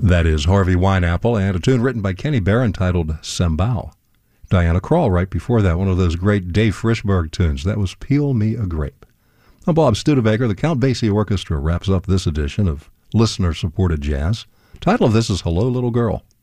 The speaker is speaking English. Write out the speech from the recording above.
That is Harvey Wineapple, and a tune written by Kenny Barron titled Sambal. Diana Krall right before that, one of those great Dave Frischberg tunes. That was Peel Me a Grape. I'm Bob Studebaker. The Count Basie Orchestra wraps up this edition of listener-supported jazz. Title of this is Hello, Little Girl.